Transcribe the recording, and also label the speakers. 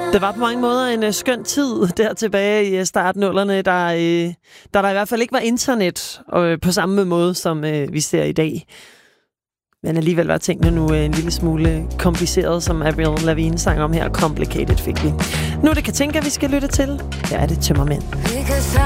Speaker 1: Det var på mange måder en skøn tid der tilbage i startnullerne, der i hvert fald ikke var internet på samme måde, som vi ser i dag. Men alligevel var tingene nu en lille smule kompliceret, som Avril Lavigne sang om her. Complicated fik vi. Nu er det Katinka, vi skal lytte til. Her er det Tømmermænd.